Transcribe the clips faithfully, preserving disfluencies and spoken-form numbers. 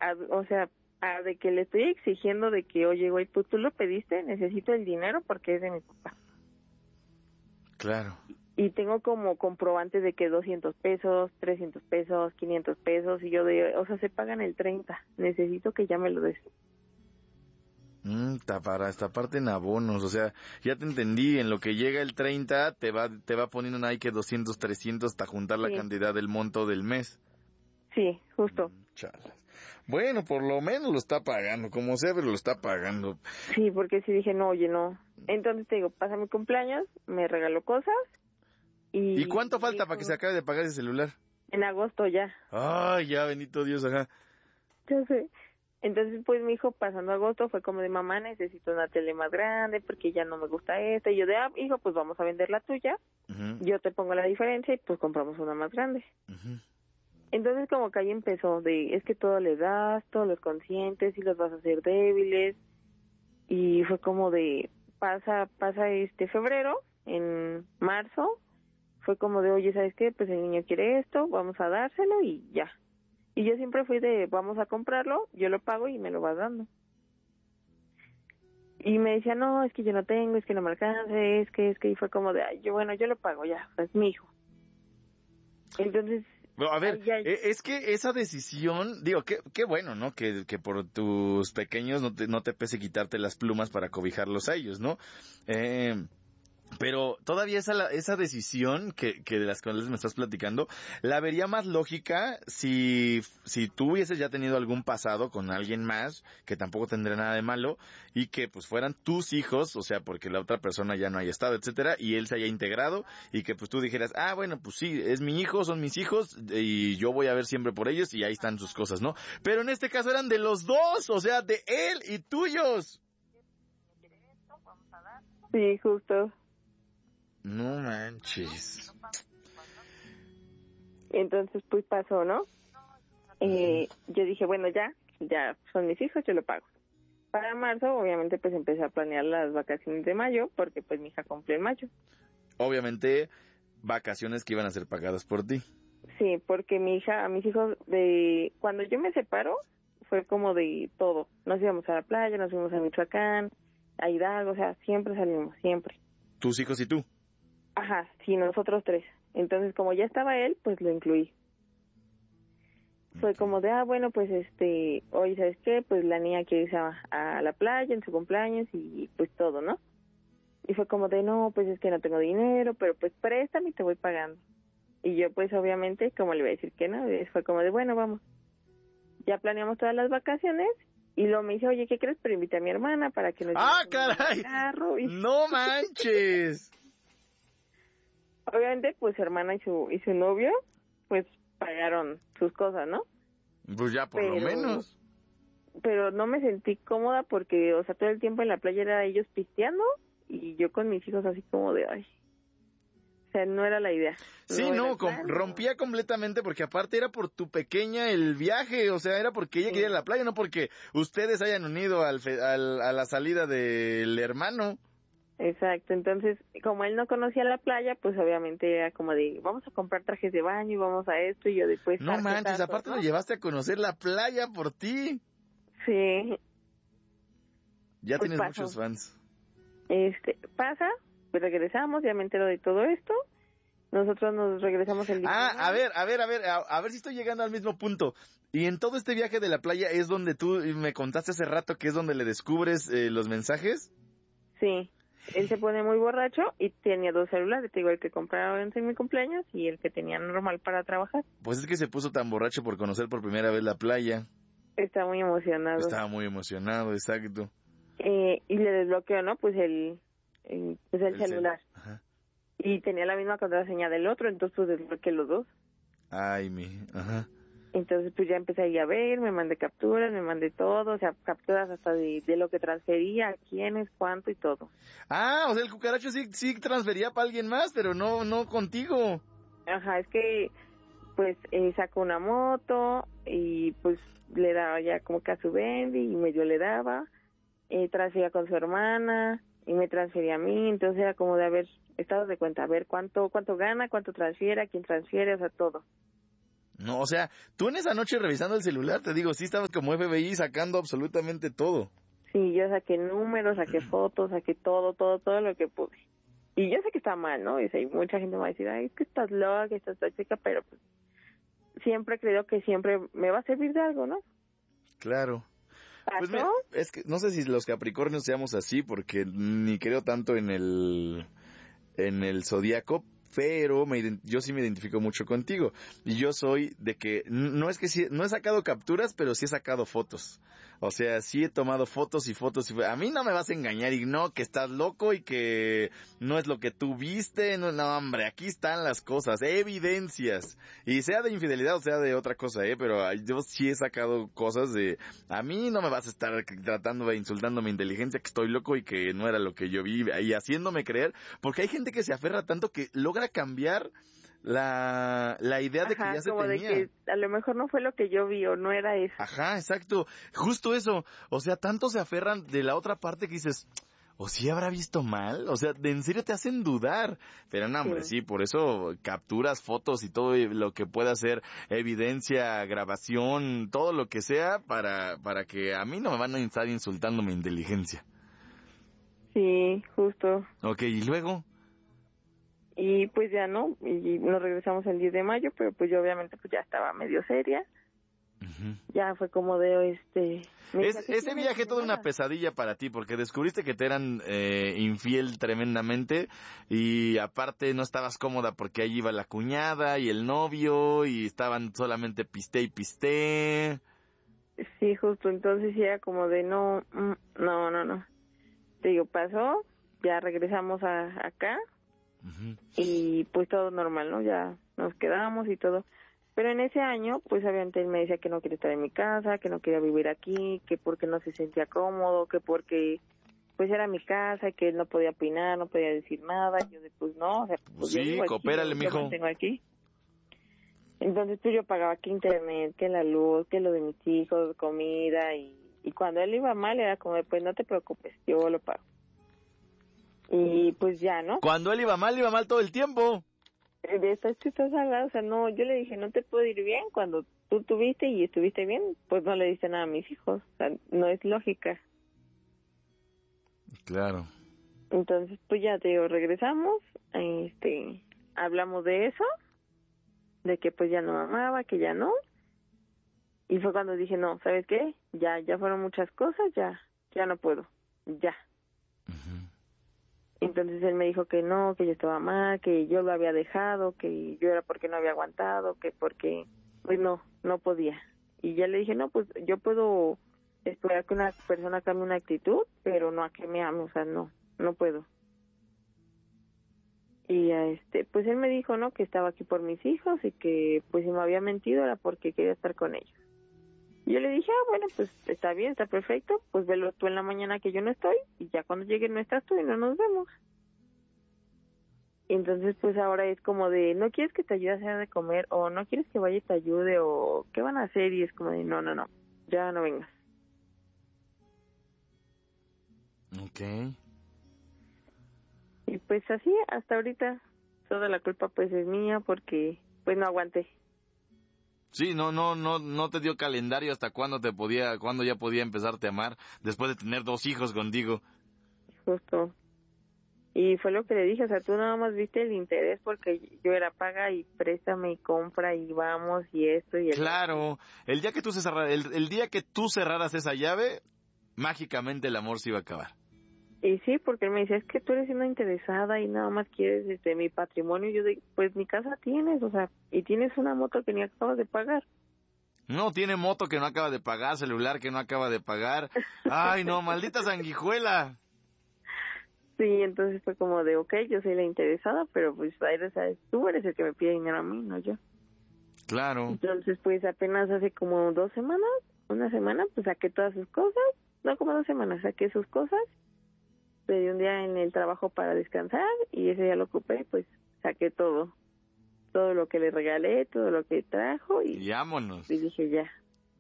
a, o sea, a de que le estoy exigiendo de que, oye, güey, pues tú lo pediste, necesito el dinero porque es de mi papá. Claro. Y tengo como comprobante de que doscientos pesos, trescientos pesos, quinientos pesos, y yo de, o sea, se pagan el treinta, necesito que ya me lo des. Mm, ta- para esta parte en abonos, o sea, ya te entendí, en lo que llega el treinta, te va te va poniendo ahí que doscientos, trescientos hasta juntar la Sí. cantidad del monto del mes. Sí, justo. Mm, chalas. Bueno, por lo menos lo está pagando, como sea, pero lo está pagando. Sí, porque sí dije, no, oye, no. Entonces te digo, pasa mi cumpleaños, me regaló cosas. ¿Y, ¿Y cuánto falta dijo, para que se acabe de pagar ese celular? En agosto ya. Ay, ya, bendito Dios, ajá. Ya sé. Entonces, pues mi hijo, pasando agosto, fue como de, mamá, necesito una tele más grande porque ya no me gusta esta. Y yo de, ah, hijo, pues vamos a vender la tuya. Uh-huh. Yo te pongo la diferencia y pues compramos una más grande. Uh-huh. Entonces, como que ahí empezó de, es que todo le das, todos los conscientes y los vas a hacer débiles. Y fue como de, pasa, pasa este febrero, en marzo, fue como de, oye, ¿sabes qué? Pues el niño quiere esto, vamos a dárselo y ya. Y yo siempre fui de, vamos a comprarlo, yo lo pago y me lo vas dando. Y me decía, no, es que yo no tengo, es que no me alcance, es que, es que, y fue como de, ay, yo, bueno, yo lo pago ya, es mi hijo. Entonces... Bueno, a ver, ay, ay. es que esa decisión, digo, qué, qué bueno, ¿no? Que, que por tus pequeños no te, no te pese quitarte las plumas para cobijarlos a ellos, ¿no? Eh... Pero todavía esa, esa decisión que, que de las cuales me estás platicando, la vería más lógica si, si tú hubieses ya tenido algún pasado con alguien más, que tampoco tendría nada de malo, y que pues fueran tus hijos, o sea, porque la otra persona ya no haya estado, etcétera, y él se haya integrado, y que pues tú dijeras, ah, bueno, pues sí, es mi hijo, son mis hijos, y yo voy a ver siempre por ellos, y ahí están sus cosas, ¿no? Pero en este caso eran de los dos, o sea, de él y tuyos. Sí, justo. No manches. Entonces, pues pasó, ¿no? Eh, yo dije, bueno, ya, ya son mis hijos, yo lo pago. Para marzo, obviamente, pues empecé a planear las vacaciones de mayo, porque pues mi hija cumple en mayo. Obviamente, vacaciones que iban a ser pagadas por ti. Sí, porque mi hija, a mis hijos, de cuando yo me separo, fue como de todo. Nos íbamos a la playa, nos fuimos a Michoacán, a Hidalgo, o sea, siempre salimos, siempre. ¿Tus hijos y tú? Ajá, sí, nosotros tres. Entonces, como ya estaba él, pues lo incluí. Fue como de, ah, bueno, pues este, oye, ¿sabes qué? Pues la niña quiere irse a, a la playa en su cumpleaños y pues todo, ¿no? Y fue como de, no, pues es que no tengo dinero, pero pues préstame y te voy pagando. Y yo pues obviamente, como le iba a decir que no, fue como de, bueno, vamos. Ya planeamos todas las vacaciones y luego me dice, oye, ¿qué crees? Pero invité a mi hermana para que nos... ¡Ah, caray! Carro y... ¡No manches! Obviamente, pues su hermana y su, y su novio, pues pagaron sus cosas, ¿no? Pues ya por pero, lo menos. Pero no me sentí cómoda porque, o sea, todo el tiempo en la playa era ellos pisteando y yo con mis hijos así como de, ay, o sea, no era la idea. Sí, no, no, com- rompía completamente porque aparte era por tu pequeña el viaje, o sea, era porque ella sí. quería ir a la playa, no porque ustedes hayan unido al, fe- al a la salida del hermano. Exacto, entonces, como él no conocía la playa, pues obviamente era como de, vamos a comprar trajes de baño y vamos a esto, y yo después... No manches, aparte ¿no? lo llevaste a conocer la playa por ti. Sí. Ya pues tienes pasó. muchos fans. Este, pasa, pues regresamos, ya me entero de todo esto, nosotros nos regresamos el día. Ah, a ver, a ver, a ver, a, a ver si estoy llegando al mismo punto. Y en todo este viaje de la playa es donde tú me contaste hace rato que es donde le descubres eh, los mensajes. Sí. Él se pone muy borracho y tenía dos celulares, te digo, el que compraron en mi cumpleaños y el que tenía normal para trabajar. Pues es que se puso tan borracho por conocer por primera vez la playa. Está muy emocionado. Estaba muy emocionado, exacto. Eh, y le desbloqueó, ¿no? Pues el, el, pues el, el celular. Cel- Ajá. Y tenía la misma contraseña del otro, entonces pues desbloqueé los dos. Ay, mi, ajá. Entonces pues ya empecé ahí a ver, me mandé capturas, me mandé todo, o sea, capturas hasta de, de lo que transfería, a quiénes, cuánto y todo. Ah, o sea, el cucaracho sí, sí transfería para alguien más, pero no, no contigo. Ajá, es que pues eh, sacó una moto y pues le daba ya como que a su Bendy y medio le daba, eh, transfería con su hermana y me transfería a mí, entonces era como de haber estado de cuenta, a ver cuánto, cuánto gana, cuánto transfiere, a quién transfiere, o sea, todo. No, o sea, tú en esa noche revisando el celular, te digo, sí estabas como F B I sacando absolutamente todo. Sí, yo saqué números, saqué fotos, saqué todo, todo, todo lo que pude. Y yo sé que está mal, ¿no? Y sé, mucha gente me va a decir, ay, es que estás loca, que estás tóxica, pero pues siempre creo que siempre me va a servir de algo, ¿no? Claro. Pues mira, ¿Pasó? es que no sé si los Capricornios seamos así, porque ni creo tanto en el en el zodiaco, pero me, ident- yo sí me identifico mucho contigo. Y yo soy de que, n- no es que sí, no he sacado capturas, pero sí he sacado fotos. O sea, sí he tomado fotos y fotos y fo- a mí no me vas a engañar y no, que estás loco y que no es lo que tú viste. No, no, hombre, aquí están las cosas, evidencias. Y sea de infidelidad o sea de otra cosa, eh, pero ay, yo sí he sacado cosas de, a mí no me vas a estar tratando de insultando mi inteligencia, que estoy loco y que no era lo que yo vi y haciéndome creer, porque hay gente que se aferra tanto que logra cambiar la, la idea de que Ajá, ya se como de tenía. que a lo mejor no fue lo que yo vi o no era eso. Ajá, exacto. Justo eso. O sea, tanto se aferran de la otra parte que dices, ¿o si habrá visto mal? O sea, de en serio te hacen dudar. Pero no, hombre, Sí, sí, por eso capturas, fotos y todo lo que pueda ser evidencia, grabación, todo lo que sea para, para que a mí no me van a estar insultando mi inteligencia. sí, justo. Ok, y luego. Y pues ya no, y nos regresamos el diez de mayo, pero pues yo obviamente pues ya estaba medio seria. Ujú. Ya fue como de, este... Me Es, dice, ¿qué ese tienes? viaje Y yo, toda una nada. pesadilla para ti, porque descubriste que te eran eh, infiel tremendamente y aparte no estabas cómoda porque ahí iba la cuñada y el novio y estaban solamente piste y piste. Sí, justo, entonces sí era como de, no, mm, no, no, no. Te digo, pasó, ya regresamos a acá Ujú. y pues todo normal, ¿no? Ya nos quedamos y todo. Pero en ese año, pues obviamente él me decía que no quería estar en mi casa, que no quería vivir aquí, que porque no se sentía cómodo, que porque pues era mi casa, que él no podía opinar, no podía decir nada. Y yo de, pues no, o sea, Pues pues yo sí, vivo aquí, yo coopérale, lo mijo. mantengo aquí. Entonces pues yo pagaba que internet, que la luz, que lo de mis hijos, comida y, y cuando él iba mal era como de, pues no te preocupes, yo lo pago. Y pues ya, ¿no? Cuando él iba mal, iba mal todo el tiempo. Eh, De estas estás hablando, o sea, no, yo le dije, no te puedo ir bien cuando tú tuviste y estuviste bien, pues no le diste nada a mis hijos, o sea, no es lógica. Claro. Entonces, pues ya te digo, regresamos, este, hablamos de eso, de que pues ya no me amaba, que ya no, y fue cuando dije, no, ¿sabes qué? Ya, ya fueron muchas cosas, ya, ya no puedo, ya. Ujú. Entonces él me dijo que no, que yo estaba mal, que yo lo había dejado, que yo era porque no había aguantado, que porque, pues no, no podía. Y ya le dije, no, pues yo puedo esperar que una persona cambie una actitud, pero no a que me ame, o sea, no, no puedo. Y a este, pues él me dijo, no, que estaba aquí por mis hijos y que pues si me había mentido era porque quería estar con ellos. Y yo le dije, ah, bueno, pues está bien, está perfecto, pues velo tú en la mañana que yo no estoy y ya cuando llegue no estás tú y no nos vemos. Y entonces pues ahora es como de, ¿no quieres que te ayude a hacer de comer? O ¿no quieres que vaya y te ayude? O ¿qué van a hacer? Y es como de, no, no, no, ya no vengas. Ok. Y pues así, hasta ahorita, toda la culpa pues es mía porque pues no aguanté. Sí, no, no, no, no te dio calendario hasta cuándo te podía, cuándo ya podía empezarte a amar después de tener dos hijos contigo. Justo. Y fue lo que le dije, o sea, tú nada más viste el interés porque yo era paga y préstame y compra y vamos y esto y el otro. Claro, el día que tú se cerra- el, el día que tú cerraras esa llave, mágicamente el amor se iba a acabar. Y sí, porque él me decía, es que tú eres una interesada y nada más quieres este mi patrimonio. Y yo digo, pues mi casa tienes, o sea, y tienes una moto que ni acabas de pagar. No, tiene moto que no acaba de pagar, celular que no acaba de pagar. Ay, no, maldita sanguijuela. Sí, entonces fue como de, ok, yo soy la interesada, pero pues eres, tú eres el que me pide dinero a mí, no yo. Claro. Entonces, pues apenas hace como dos semanas, una semana, pues saqué todas sus cosas, no como dos semanas, saqué sus cosas, pedí un día en el trabajo para descansar y ese día lo ocupé, pues saqué todo, todo lo que le regalé, todo lo que trajo y, Y vámonos. y dije ya.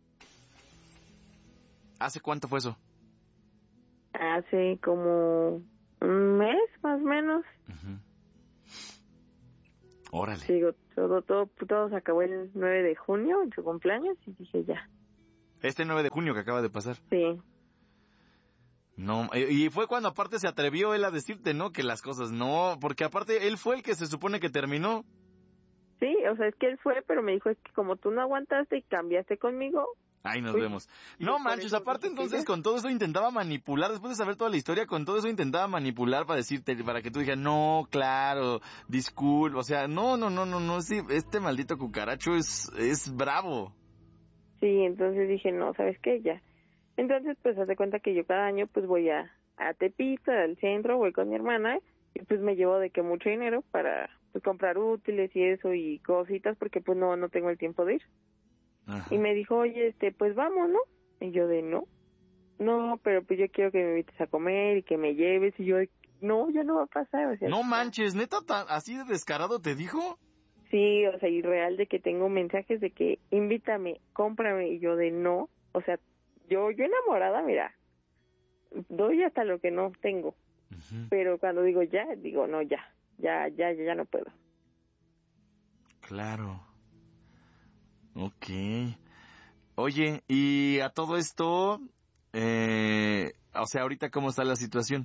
¿Hace cuánto fue eso? Hace como un mes más o menos. Ujú. Órale. Digo, todo, todo, todo se acabó el nueve de junio, en su cumpleaños, y dije ya. Este nueve de junio que acaba de pasar. Sí. No, y fue cuando aparte se atrevió él a decirte, ¿no? Que las cosas no, porque aparte él fue el que se supone que terminó. Sí, o sea, es que él fue, pero me dijo, es que como tú no aguantaste y cambiaste conmigo. Ahí nos pues, vemos. No manches, aparte entonces con todo eso intentaba manipular, después de saber toda la historia, con todo eso intentaba manipular para decirte, para que tú dijeras, no, claro, disculpa, o sea, no, no, no, no, no, sí, este maldito cucaracho es, es bravo. Sí, entonces dije, no, ¿sabes qué? Ya. Entonces, pues, haz de cuenta que yo cada año, pues, voy a, a Tepito, al centro, voy con mi hermana, y pues me llevo de que mucho dinero para, pues, comprar útiles y eso, y cositas, porque, pues, no, no tengo el tiempo de ir. Ajá. Y me dijo, oye, este, pues, vamos, ¿no? Y yo de, no, no, pero pues yo quiero que me invites a comer y que me lleves, y yo de, no, ya no va a pasar. O sea, no manches, ¿neta tan, así de descarado te dijo? Sí, o sea, y real de que tengo mensajes de que invítame, cómprame, y yo de no, o sea, yo yo enamorada, mira, doy hasta lo que no tengo, uh-huh. Pero cuando digo ya, digo no, ya, ya, ya, ya, ya no puedo. Claro. Okay. Oye, y a todo esto, eh, o sea, ahorita cómo está la situación.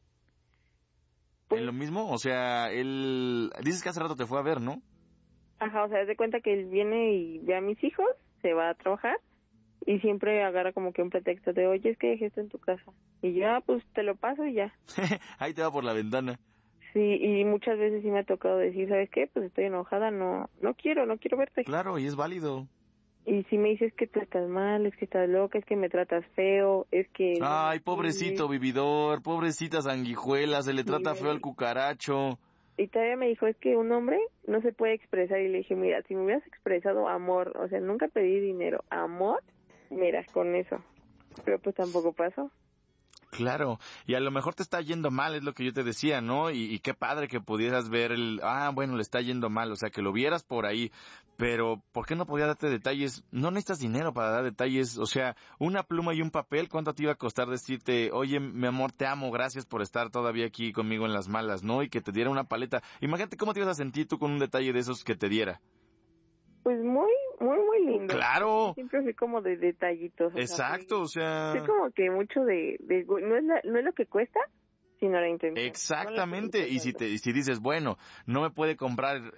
Pues, ¿en lo mismo? O sea, él, dices que hace rato te fue a ver, ¿no? Ajá, o sea, haz de cuenta que él viene y ve a mis hijos, se va a trabajar y siempre agarra como que un pretexto de, oye, es que dejé esto en tu casa. Y yo, ah, pues te lo paso y ya. Ahí te va por la ventana. Sí, y muchas veces sí me ha tocado decir, ¿sabes qué? Pues estoy enojada, no no quiero, no quiero verte. Claro, y es válido. Y si me dices que tú estás mal, es que estás loca, es que me tratas feo, es que... Ay, pobrecito vividor, pobrecita sanguijuela, se le trata feo al cucaracho. Y todavía me dijo, es que un hombre no se puede expresar. Y le dije, mira, si me hubieras expresado amor, o sea, nunca pedí dinero, amor, mira, con eso. Pero pues tampoco pasó. Claro, y a lo mejor te está yendo mal, es lo que yo te decía, ¿no? Y, y qué padre que pudieras ver el, ah, bueno, le está yendo mal, o sea, que lo vieras por ahí, pero ¿por qué no podía darte detalles? No necesitas dinero para dar detalles, o sea, una pluma y un papel, ¿cuánto te iba a costar decirte, oye, mi amor, te amo, gracias por estar todavía aquí conmigo en las malas, ¿no? Y que te diera una paleta. Imagínate cómo te ibas a sentir tú con un detalle de esos que te diera. Pues muy, muy, muy lindo. ¡Claro! Siempre fui como de detallitos. Exacto, o sea... Fui, o sea... Soy como que mucho de... de no, es la, no es lo que cuesta, sino la intención. Exactamente, no y si te y si dices, bueno, no me puede comprar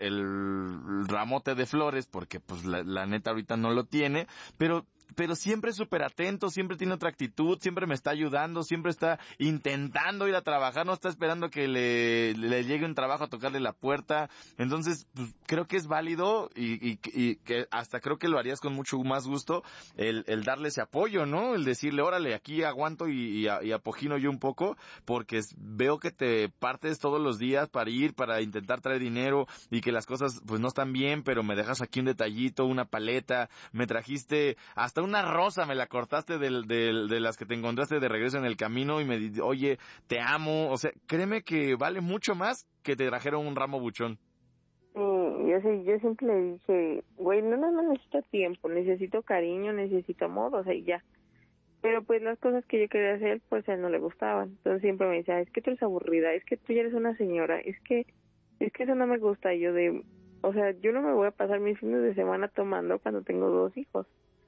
el ramote de flores porque pues la, la neta ahorita no lo tiene, pero... pero siempre es súper atento, siempre tiene otra actitud, siempre me está ayudando, siempre está intentando ir a trabajar, no está esperando que le, le llegue un trabajo a tocarle la puerta. Entonces, pues, creo que es válido y, y, y que hasta creo que lo harías con mucho más gusto el, el darle ese apoyo, ¿no? El decirle, órale, aquí aguanto y, y, y apogino yo un poco porque veo que te partes todos los días para ir, para intentar traer dinero y que las cosas pues no están bien, pero me dejas aquí un detallito, una paleta, me trajiste hasta una rosa, me la cortaste del, del, de las que te encontraste de regreso en el camino y me di, oye, te amo, o sea, créeme que vale mucho más que te trajeron un ramo buchón. Sí, yo, sí, yo siempre le dije, güey, no, no, no necesito tiempo, necesito cariño, necesito amor, o sea, y ya. Pero pues las cosas que yo quería hacer, pues a él no le gustaban. Entonces siempre me decía, es que tú eres aburrida, es que tú ya eres una señora, es que, es que eso no me gusta. Y yo de, o sea, yo no me voy a pasar mis fines de semana tomando cuando tengo dos hijos.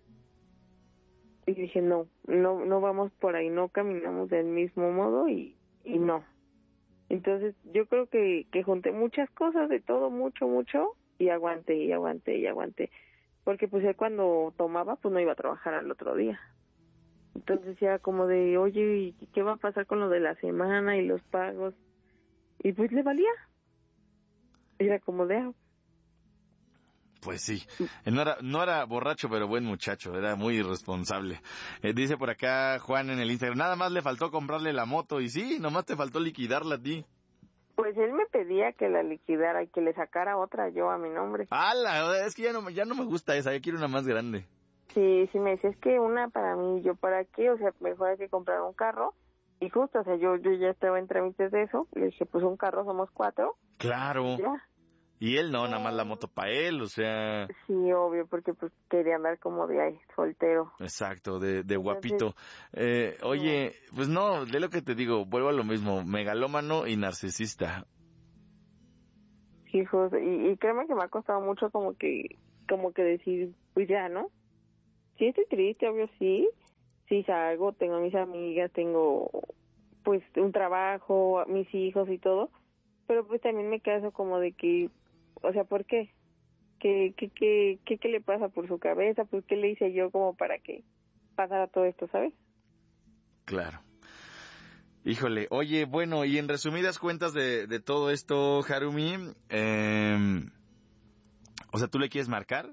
Y dije, no, no no vamos por ahí, no caminamos del mismo modo y, y no. Entonces yo creo que, que junté muchas cosas, de todo, mucho, mucho, y aguanté, y aguanté, y aguanté. Porque pues él cuando tomaba, pues no iba a trabajar al otro día. Entonces era como de, oye, ¿y qué va a pasar con lo de la semana y los pagos? Y pues le valía. Era como de, ah, pues sí, no era, no era borracho, pero buen muchacho, era muy irresponsable. Eh, dice por acá Juan en el Instagram, nada más le faltó comprarle la moto, y sí, nomás te faltó liquidarla a ti. Pues él me pedía que la liquidara y que le sacara otra yo a mi nombre. ¡Hala! Es que ya no, ya no me gusta esa, yo quiero una más grande. Sí, sí me decía, es que una para mí, yo para qué, o sea, mejor hay que comprar un carro. Y justo, o sea, yo, yo ya estaba en trámites de eso, le dije, pues un carro somos cuatro. Claro. Ya. Y él no, nada más la moto para él, o sea... Sí, obvio, porque pues quería andar como de ahí, soltero. Exacto, de, de guapito. Eh, oye, pues no, de lo que te digo, vuelvo a lo mismo, megalómano y narcisista. hijos, y, y créeme que me ha costado mucho como que, como que decir, pues ya, ¿no? Sí estoy triste, obvio sí, sí salgo, tengo mis amigas, tengo pues un trabajo, mis hijos y todo, pero pues también me caso como de que, o sea, ¿por qué? ¿Qué, qué, qué, qué, qué le pasa por su cabeza? Pues ¿qué le hice yo como para que pasara todo esto, ¿sabes? Claro. Híjole, oye, bueno, y en resumidas cuentas de, de todo esto, Harumi, eh, o sea, ¿tú le quieres marcar?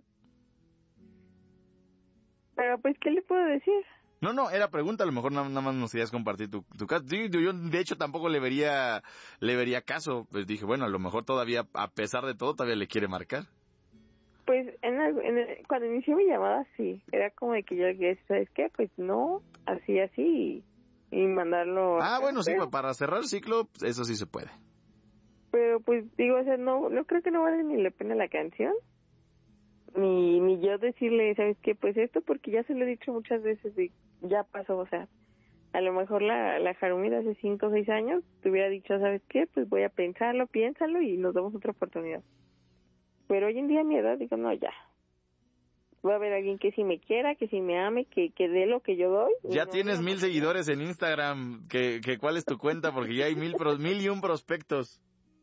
Pero pues, ¿qué le puedo decir? No, no, era pregunta, a lo mejor nada, nada más nos querías compartir tu, tu caso. Sí, yo, de hecho, tampoco le vería, le vería caso. Pues dije, bueno, a lo mejor todavía, a pesar de todo, todavía le quiere marcar. Pues en, el, en el, cuando inicié mi llamada, sí, era como de que yo le dije, ¿sabes qué? Pues no, así, así, y, y mandarlo Ah, acá, bueno, sí, pero, para cerrar el ciclo, eso sí se puede. pero pues digo, o sea, no, no creo que no vale ni la pena la canción, ni, ni yo decirle, ¿sabes qué? Pues esto, porque ya se lo he dicho muchas veces y ya pasó, o sea, a lo mejor la, la Harumi de hace cinco o seis años te hubiera dicho, ¿sabes qué? Pues voy a pensarlo, piénsalo y nos damos otra oportunidad. Pero hoy en día a mi edad digo, no, ya. Va a haber alguien que sí me quiera, que sí me ame, que, que dé lo que yo doy. Ya No, tienes no, mil seguidores en Instagram. ¿Que, que ¿Cuál es tu cuenta? Porque ya hay mil, pros, mil y un prospectos.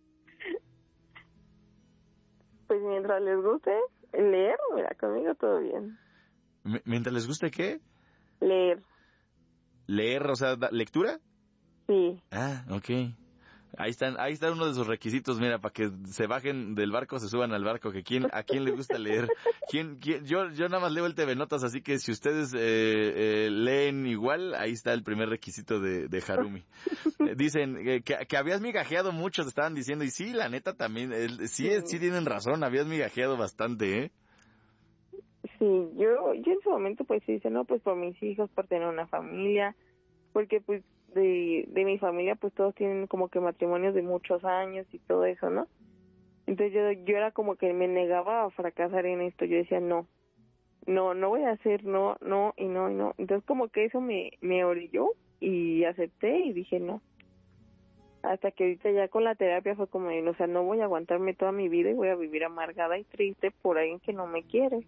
pues mientras les guste leer, mira, conmigo todo bien. M- ¿Mientras les guste qué? Leer, Leer, o sea, da- ¿lectura? sí. Ah, ok. Ahí están, ahí está uno de sus requisitos, mira, para que se bajen del barco, se suban al barco, que quién, a quién le gusta leer. ¿Quién, quién? Yo, yo nada más leo el T V Notas, así que si ustedes eh, eh, leen igual, ahí está el primer requisito de, de Harumi. Eh, Dicen eh, que, que habías migajeado mucho, te estaban diciendo, y sí, la neta también, el- sí, Sí, sí tienen razón, habías migajeado bastante, ¿eh? sí, yo, yo en su momento pues sí dice, no, pues por mis hijos, por tener una familia, porque pues de, de mi familia pues todos tienen como que matrimonios de muchos años y todo eso, ¿no? Entonces yo, yo era como que me negaba a fracasar en esto, yo decía, no, no, no voy a hacer, no, no, y no, y no. Entonces como que eso me, me orilló y acepté y dije no. Hasta que ahorita ya con la terapia fue como, o sea, no voy a aguantarme toda mi vida y voy a vivir amargada y triste por alguien que no me quiere.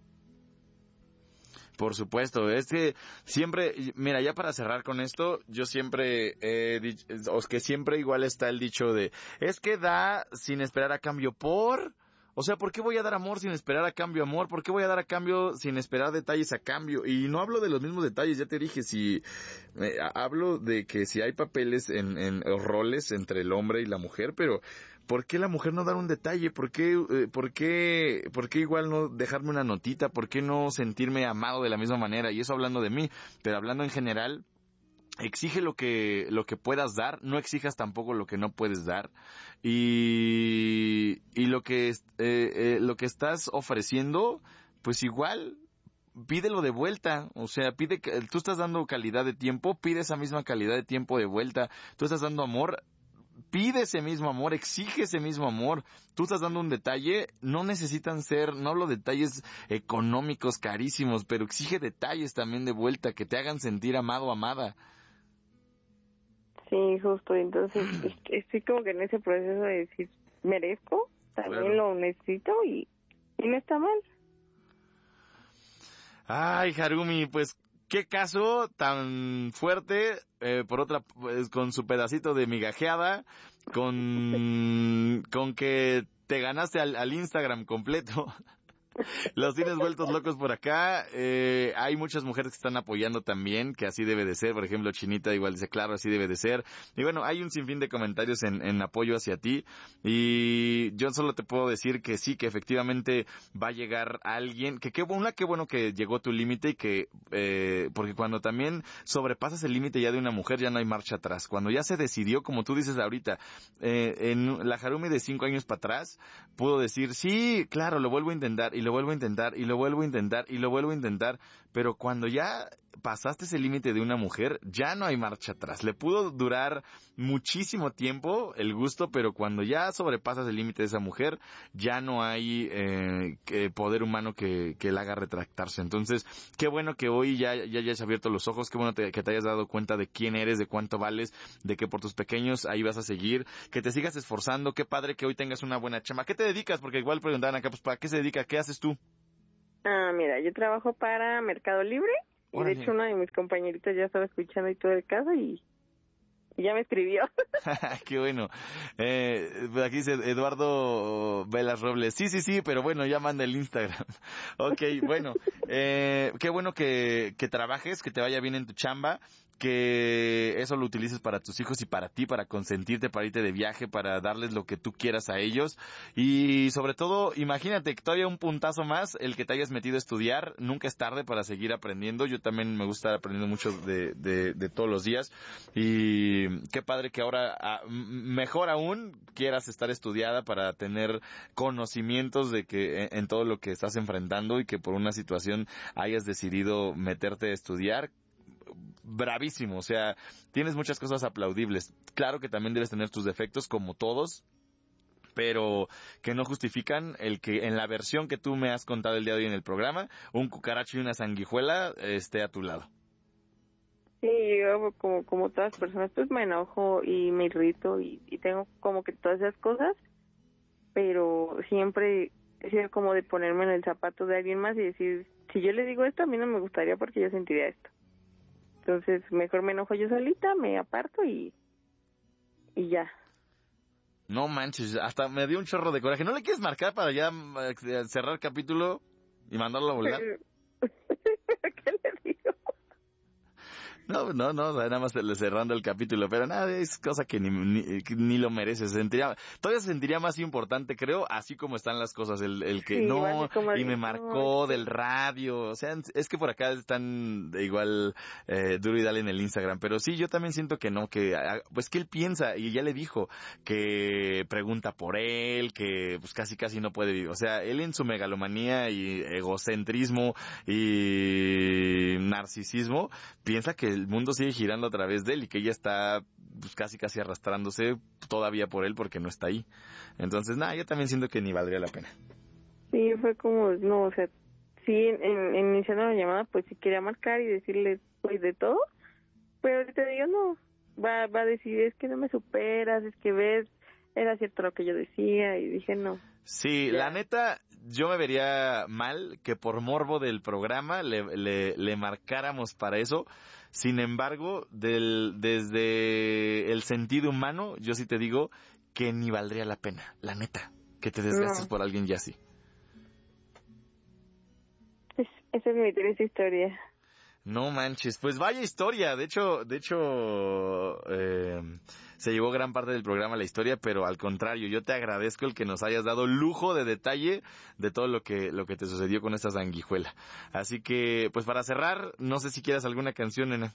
Por supuesto, es que siempre, mira, ya para cerrar con esto, yo siempre he dicho, o es que siempre igual está el dicho de, es que da sin esperar a cambio por, o sea, ¿por qué voy a dar amor sin esperar a cambio amor? ¿Por qué voy a dar a cambio sin esperar detalles a cambio? Y no hablo de los mismos detalles, ya te dije, si, eh, hablo de que si hay papeles en, en o roles entre el hombre y la mujer, pero ¿por qué la mujer no dar un detalle? ¿Por qué, eh, por qué, por qué igual no dejarme una notita? ¿Por qué no sentirme amado de la misma manera? Y eso hablando de mí, pero hablando en general, exige lo que, lo que puedas dar, no exijas tampoco lo que no puedes dar. Y, y lo que, eh, eh, lo que estás ofreciendo, pues igual, pídelo de vuelta, o sea, pide que tú estás dando calidad de tiempo, pide esa misma calidad de tiempo de vuelta. Tú estás dando amor, pide ese mismo amor, exige ese mismo amor. Tú estás dando un detalle, no necesitan ser, no hablo de detalles económicos carísimos, pero exige detalles también de vuelta que te hagan sentir amado o amada. Sí, justo, entonces est- estoy como que en ese proceso de decir, merezco, también Claro. lo necesito y, y no está mal. Ay, Harumi, pues qué caso tan fuerte, eh, por otra, pues, con su pedacito de migajeada, con, con que te ganaste al, al Instagram completo. Los tienes vueltos locos por acá. Eh, hay muchas mujeres que están apoyando también, que así debe de ser. Por ejemplo, Chinita igual dice, claro, así debe de ser. Y bueno, hay un sinfín de comentarios en, en apoyo hacia ti. Y yo solo te puedo decir que sí, que efectivamente va a llegar alguien. Que qué una, qué bueno que llegó tu límite y que, eh, porque cuando también sobrepasas el límite ya de una mujer, ya no hay marcha atrás. Cuando ya se decidió, como tú dices ahorita, eh, en la Harumi de cinco años para atrás, pudo decir, sí, claro, lo vuelvo a intentar. Y lo vuelvo a intentar, y lo vuelvo a intentar, y lo vuelvo a intentar, pero cuando ya pasaste ese límite de una mujer, ya no hay marcha atrás. Le pudo durar muchísimo tiempo el gusto, pero cuando ya sobrepasas el límite de esa mujer, ya no hay eh, que poder humano que, que la haga retractarse. Entonces, qué bueno que hoy ya, ya hayas abierto los ojos, qué bueno te, que te hayas dado cuenta de quién eres, de cuánto vales, de que por tus pequeños ahí vas a seguir, que te sigas esforzando, qué padre que hoy tengas una buena chamba. ¿Qué te dedicas? Porque igual preguntaban acá, pues, ¿para qué se dedica? ¿Qué haces tú? Ah, mira, yo trabajo para Mercado Libre y Órale. de hecho uno de mis compañeritos ya estaba escuchando y todo el caso y, y ya me escribió. Qué bueno. Eh, aquí dice Eduardo Velas Robles. Sí, sí, sí, pero bueno, ya manda el Instagram. Ok, bueno. Eh, qué bueno que, que trabajes, que te vaya bien en tu chamba, que eso lo utilices para tus hijos y para ti, para consentirte, para irte de viaje, para darles lo que tú quieras a ellos. Y sobre todo, imagínate que todavía un puntazo más, el que te hayas metido a estudiar. Nunca es tarde para seguir aprendiendo. Yo también me gusta estar aprendiendo mucho de, de, de todos los días. Y qué padre que ahora, a, mejor aún, quieras estar estudiada para tener conocimientos de que en, en todo lo que estás enfrentando y que por una situación hayas decidido meterte a estudiar. Bravísimo, o sea, tienes muchas cosas aplaudibles. Claro que también debes tener tus defectos como todos, pero que no justifican el que en la versión que tú me has contado el día de hoy en el programa, un cucaracho y una sanguijuela esté a tu lado. Sí, yo como, como todas las personas pues me enojo y me irrito y, y tengo como que todas esas cosas, pero siempre he sido como de ponerme en el zapato de alguien más y decir, si yo le digo esto, a mí no me gustaría porque yo sentiría esto. Entonces, mejor me enojo yo solita, me aparto y y ya. No manches, hasta me dio un chorro de coraje. ¿No le quieres marcar para ya eh, cerrar el capítulo y mandarlo a volar? ¿Qué le digo? No, no, no, nada más cerrando el capítulo, pero nada, es cosa que ni, ni, ni lo merece. Se sentiría, todavía se sentiría más importante, creo, así como están las cosas, el, el que Sí, no, y me no, marcó sí. del radio, o sea, es que por acá están igual eh, duro y dale en el Instagram, pero sí, yo también siento que no, que pues que él piensa, y ya le dijo, que pregunta por él, que pues casi casi no puede vivir, o sea, él en su megalomanía y egocentrismo y narcisismo, piensa que el mundo sigue girando a través de él y que ella está pues, casi casi arrastrándose todavía por él porque no está ahí. Entonces, nada, yo también siento que ni valdría la pena. Sí, fue como, no, o sea, sí, en, en, en iniciando la llamada, pues sí quería marcar y decirle, pues, de todo, pero ahorita digo, no, va, va a decir, es que no me superas, es que ves, era cierto lo que yo decía, y dije, no. Sí, ya. La neta, yo me vería mal que por morbo del programa le, le, le marcáramos para eso. Sin embargo, del, desde el sentido humano, yo sí te digo que ni valdría la pena, la neta, que te desgastes no. por alguien ya así. Es, esa es mi triste historia. No manches, pues vaya historia. De hecho, de hecho, eh, se llevó gran parte del programa la historia, pero al contrario, yo te agradezco el que nos hayas dado lujo de detalle de todo lo que lo que te sucedió con esta sanguijuela. Así que, pues para cerrar, no sé si quieras alguna canción, nena.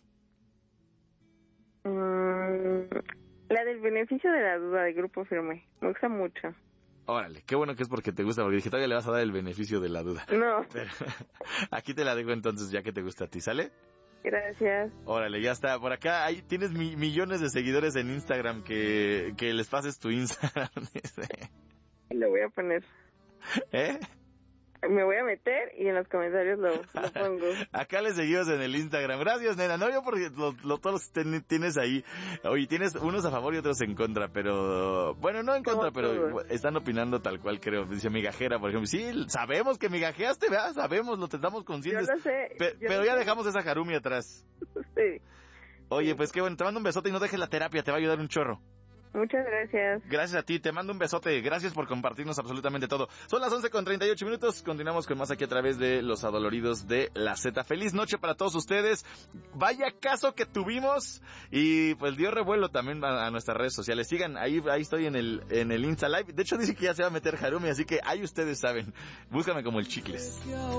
Mm, la del beneficio de la duda de Grupo Firme. Me gusta mucho. Órale, qué bueno que es porque te gusta, porque dije, todavía le vas a dar el beneficio de la duda. No. Pero, aquí te la dejo entonces, ya que te gusta a ti, ¿sale? Gracias. Órale, ya está. Por acá hay, tienes mi, millones de seguidores en Instagram, que, que les pases tu Instagram. Lo voy a poner. ¿Eh? Me voy a meter y en los comentarios lo, lo pongo. Acá les seguimos en el Instagram. Gracias, nena. No, yo porque lo, lo, todos los ten, tienes ahí. Oye, tienes unos a favor y otros en contra, pero... Bueno, no en contra, pero todo. Están opinando tal cual, creo. Dice migajera, por ejemplo. Sí, sabemos que migajeaste, ¿verdad? Sabemos, lo tratamos conscientes. Yo lo sé. Pe, yo pero lo ya sé. dejamos esa Harumi atrás. Sí. Oye, sí. pues qué bueno. Te mando un besote y no dejes la terapia. Te va a ayudar un chorro. Muchas gracias. Gracias a ti, te mando un besote. Gracias por compartirnos absolutamente todo. Son las once con treinta y ocho minutos. Continuamos con más aquí a través de Los Adoloridos de la Z. Feliz noche para todos ustedes. Vaya caso que tuvimos. Y pues dio revuelo también a, a nuestras redes sociales. Sigan, ahí ahí estoy en el en el Insta Live. De hecho dice que ya se va a meter Harumi, así que ahí ustedes saben. Búscame como el Chicles.